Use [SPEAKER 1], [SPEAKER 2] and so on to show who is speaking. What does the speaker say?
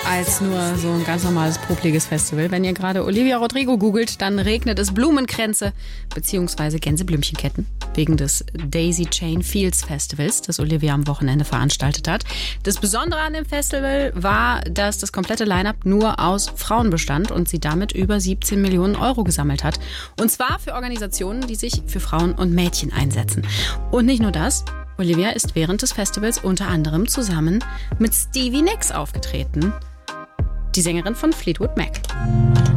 [SPEAKER 1] als nur so ein ganz normales popliges Festival. Wenn ihr gerade Olivia Rodrigo googelt, dann regnet es Blumenkränze bzw. Gänseblümchenketten wegen des Daisy Chain Fields Festivals, das Olivia am Wochenende veranstaltet hat. Das Besondere an dem Festival war, dass das komplette Line-Up nur aus Frauen bestand und sie damit über 17 Millionen Euro gesammelt hat. Und zwar für Organisationen, die sich für Frauen und Mädchen einsetzen. Und nicht nur das. Olivia ist während des Festivals unter anderem zusammen mit Stevie Nicks aufgetreten, die Sängerin von Fleetwood Mac.